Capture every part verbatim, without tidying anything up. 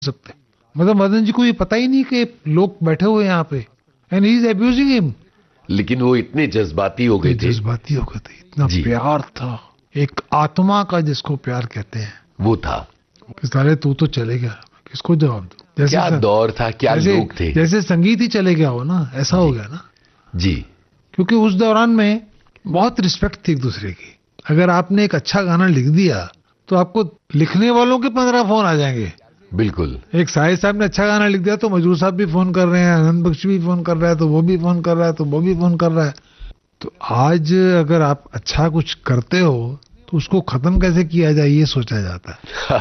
सकते। मतलब मदन जी को ये पता ही नहीं कि लोग बैठे हुए यहाँ पे, and he is abusing him. लेकिन वो इतने जज्बाती हो गए थे। जज्बाती हो गए थे, इतना प्यार था, एक आत्मा का जिसको प्यार कहते हैं वो था। साले तू तो चले गया, किसको जवाब दो। जैसे क्या दौर था, क्या लोग थे। जैसे संगीत ही चले गया हो ना, ऐसा हो गया ना जी। क्योंकि उस दौरान में बहुत रिस्पेक्ट थी एक दूसरे की। अगर आपने एक अच्छा गाना लिख दिया तो आपको लिखने वालों के पंद्रह फोन आ जाएंगे। बिल्कुल। एक साहिद साहब ने अच्छा गाना लिख दिया तो मजरूर साहब भी फोन कर रहे हैं, आनंद बख्श भी फोन कर रहा है, तो वो भी फोन कर रहा है, तो वो भी फोन कर रहा है। तो आज अगर आप अच्छा कुछ करते हो तो उसको खत्म कैसे किया जाए ये सोचा जाता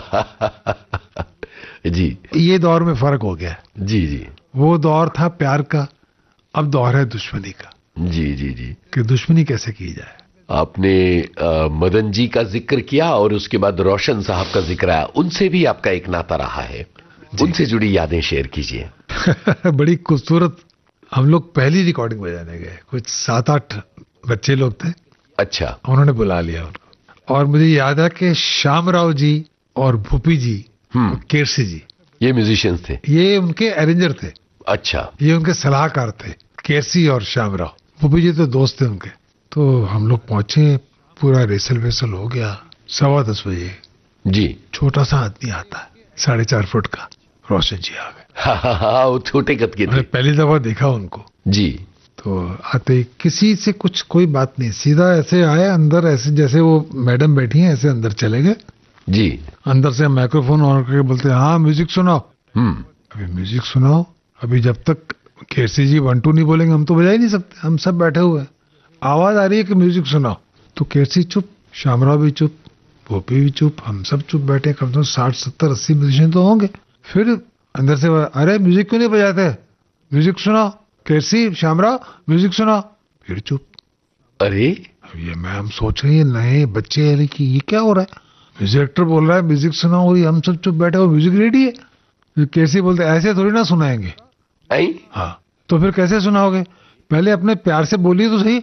है। जी। ये दौर में फर्क हो गया। जी जी। वो दौर था प्यार का, अब दौर है दुश्मनी का। जी जी जी। कि दुश्मनी कैसे की जाए। आपने आ, मदन जी का जिक्र किया और उसके बाद रोशन साहब का जिक्र आया, उनसे भी आपका एक नाता रहा है, उनसे जुड़ी यादें शेयर कीजिए। बड़ी खूबसूरत। हम लोग पहली रिकॉर्डिंग बजाने गए, कुछ सात आठ बच्चे लोग थे। अच्छा। उन्होंने बुला लिया उनको, और मुझे याद है कि श्याम राव जी और भूपी जी और केरसी जी, ये म्यूजिशियंस थे, ये उनके अरेंजर थे। अच्छा। ये उनके सलाहकार थे, केरसी और श्याम राव। भूपी जी तो दोस्त थे उनके। तो हम लोग पहुंचे, पूरा रेसल वेसल हो गया। सवा दस बजे जी। छोटा सा आदमी आता है, साढ़े चार फुट का, रोशन जी आ गए। हाँ हाँ हाँ, वो छोटे कद के थे। पहली दफा देखा उनको जी। तो आते किसी से कुछ कोई बात नहीं, सीधा ऐसे आए अंदर, ऐसे जैसे वो मैडम बैठी हैं ऐसे अंदर चले गए जी। अंदर से माइक्रोफोन ऑन करके बोलते हैं, हाँ म्यूजिक सुनाओ। हम्म। अभी म्यूजिक सुनाओ, अभी जब तक केसी जी वन टू नहीं बोलेंगे हम तो बजा ही नहीं सकते, हम सब बैठे हुए हैं। आवाज आ रही है कि म्यूजिक सुनाओ, तो केसी चुप, श्यामराव भी चुप, भोपी भी चुप, हम सब चुप बैठे। कम से कम साठ सत्तर अस्सी म्यूजिशियन तो होंगे। फिर अंदर से अरे म्यूजिक क्यों नहीं बजाते, म्यूजिक सुनाओ, केसी श्यामराव म्यूजिक सुनाओ। फिर चुप। अरे ये मैं हम सोच रहे हैं नए बच्चे हैं कि ये क्या हो रहा है, म्यूजिक डायरेक्टर बोल रहा है म्यूजिक सुनाओ और हम सब चुप बैठे और म्यूजिक रेडी है। कैसे बोलते ऐसे थोड़ी ना सुनाएंगे। हाँ तो फिर कैसे सुनाओगे, पहले अपने प्यार से बोलिए तो सही।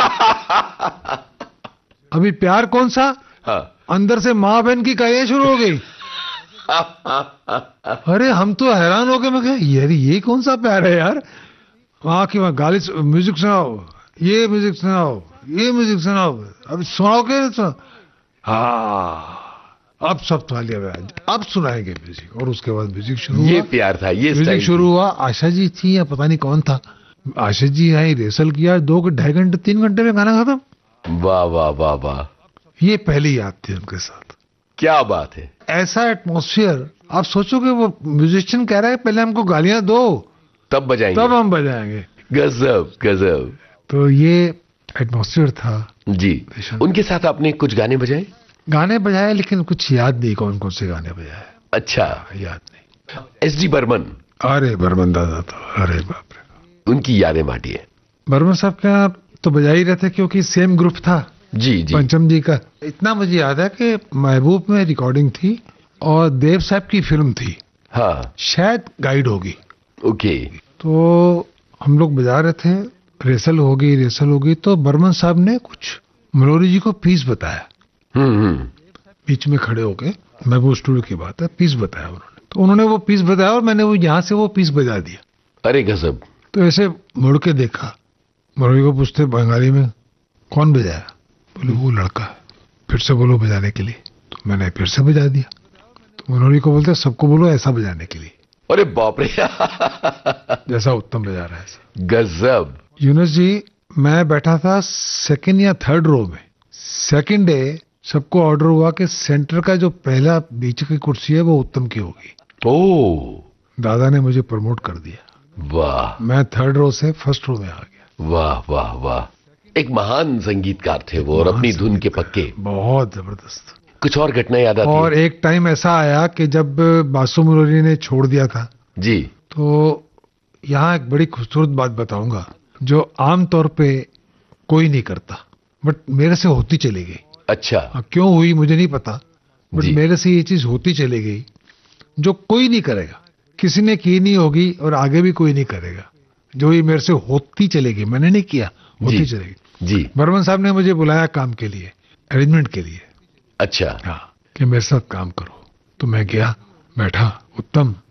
अभी प्यार कौन सा, हाँ। अंदर से माँ बहन की कहानियां शुरू हो गई। अरे हम तो हैरान हो गए, मैं कहा यार ये कौन सा प्यार है यार, वहां की वहां गाली, म्यूजिक सुनाओ, ये म्यूजिक सुनाओ, ये म्यूजिक सुनाओ, अब सुनाओ के सुनाओ। हाँ अब सब तालियां, अब सुनाएंगे म्यूजिक, और उसके बाद म्यूजिक शुरू हुआ। ये प्यार था, ये म्यूजिक शुरू हुआ। आशा जी थी या पता नहीं कौन था, आशा जी आई, रेसल किया, दो ढाई घंटे तीन घंटे में गाना खत्म। वाह वाह वाह वाह, ये पहली याद थी उनके साथ। क्या बात है, ऐसा एटमॉस्फेयर। आप सोचोगे वो म्यूजिशियन कह रहा है पहले हमको गालियां दो तब बजाएंगे, तब हम बजाएंगे। गजब गजब। तो ये एटमॉस्फेयर था जी। उनके साथ आपने कुछ गाने बजाए? गाने बजाए, लेकिन कुछ याद नहीं कौन कौन से गाने बजाए। अच्छा, याद नहीं। S D Burman. अरे बर्मन दादा तो, अरे बाप रे, उनकी यादें बांटिए। बर्मन साहब का तो बजा ही रहे थे क्योंकि सेम ग्रुप था। जी जी। पंचम जी का। इतना मुझे याद है कि महबूब में रिकॉर्डिंग थी और देव साहब की फिल्म थी। हाँ शायद गाइड होगी। ओके। तो हम लोग बजा रहे थे, रेसल होगी रेसल होगी तो बर्मन साहब ने कुछ मलोरी जी को पीस बताया। हम्म हम्म। बीच में खड़े होके, महबूब स्टूडियो की बात है, पीस बताया उन्होंने। तो उन्होंने वो पीस बताया और मैंने वो यहाँ से वो पीस बजा दिया। अरे गजब। तो ऐसे मुड़ के देखा, मलोरी को पूछते बंगाली में कौन बजाया, बोले वो लड़का है, फिर से बोलो बजाने के लिए। तो मैंने फिर से बजा दिया। तो मनोरी को बोलते सबको बोलो ऐसा बजाने के लिए। अरे बाप रे। जैसा उत्तम बजा रहा है। गजब। यूनुस जी, मैं बैठा था सेकंड या थर्ड रो में। सेकंड डे सबको ऑर्डर हुआ कि सेंटर का जो पहला बीच की कुर्सी है वो उत्तम की होगी। ओ, दादा ने मुझे प्रमोट कर दिया। वाह। मैं थर्ड रो से फर्स्ट रो में आ गया। वाह वाह वाह। एक महान संगीतकार थे वो, और अपनी धुन के पक्के। बहुत जबरदस्त। कुछ और घटना याद आती है? और एक टाइम ऐसा आया कि जब बासु मुरारी ने छोड़ दिया था जी, तो यहाँ एक बड़ी खूबसूरत बात बताऊंगा जो आमतौर पे कोई नहीं करता, बट मेरे से होती चली गई। अच्छा। अब क्यों हुई मुझे नहीं पता, बट मेरे से ये चीज होती चली गई जो कोई नहीं करेगा, किसी ने की नहीं होगी और आगे भी कोई नहीं करेगा। जो ये मेरे से होती चलेगी, मैंने नहीं किया, होती चलेगी। जी। बर्मन साहब ने मुझे बुलाया काम के लिए, अरेंजमेंट के लिए। अच्छा। हाँ, कि मेरे साथ काम करो। तो मैं गया, बैठा, उत्तम,